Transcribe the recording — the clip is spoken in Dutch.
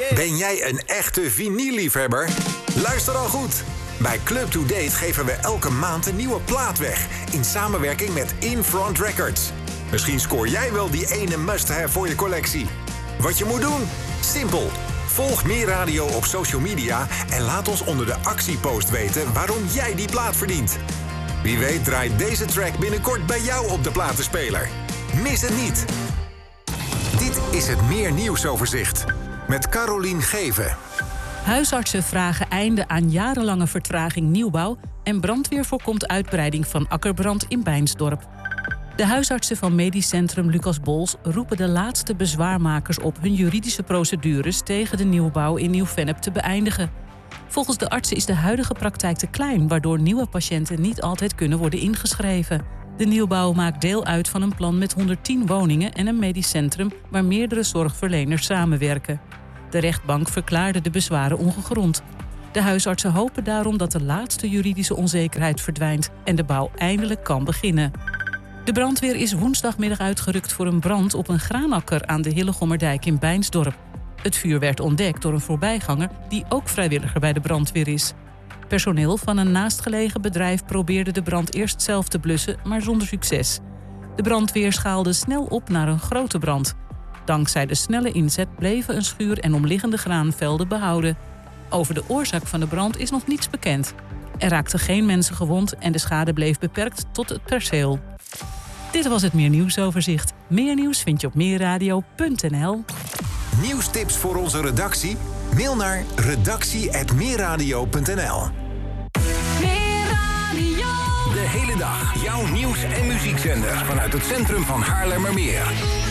Ben jij een echte vinyl-liefhebber? Luister dan goed. Bij Club To Date geven we elke maand een nieuwe plaat weg. In samenwerking met Infront Records. Misschien scoor jij wel die ene must-have voor je collectie. Wat je moet doen? Simpel. Volg Meer Radio op social media en laat ons onder de actiepost weten waarom jij die plaat verdient. Wie weet draait deze track binnenkort bij jou op de platenspeler. Mis het niet. Dit is het Meer Nieuwsoverzicht met Carolien Geven. Huisartsen vragen einde aan jarenlange vertraging nieuwbouw en brandweer voorkomt uitbreiding van akkerbrand in Beinsdorp. De huisartsen van Medisch Centrum Lucas Bols roepen de laatste bezwaarmakers op hun juridische procedures tegen de nieuwbouw in Nieuw-Vennep te beëindigen. Volgens de artsen is de huidige praktijk te klein, waardoor nieuwe patiënten niet altijd kunnen worden ingeschreven. De nieuwbouw maakt deel uit van een plan met 110 woningen en een medisch centrum waar meerdere zorgverleners samenwerken. De rechtbank verklaarde de bezwaren ongegrond. De huisartsen hopen daarom dat de laatste juridische onzekerheid verdwijnt en de bouw eindelijk kan beginnen. De brandweer is woensdagmiddag uitgerukt voor een brand op een graanakker aan de Hillegommerdijk in Beinsdorp. Het vuur werd ontdekt door een voorbijganger die ook vrijwilliger bij de brandweer is. Personeel van een naastgelegen bedrijf probeerde de brand eerst zelf te blussen, maar zonder succes. De brandweer schaalde snel op naar een grote brand. Dankzij de snelle inzet bleven een schuur en omliggende graanvelden behouden. Over de oorzaak van de brand is nog niets bekend. Er raakten geen mensen gewond en de schade bleef beperkt tot het perceel. Dit was het Meer Nieuwsoverzicht. Meer nieuws vind je op meerradio.nl. Nieuwstips voor onze redactie? Mail naar redactie@meerradio.nl. De hele dag jouw nieuws- en muziekzender vanuit het centrum van Haarlemmermeer.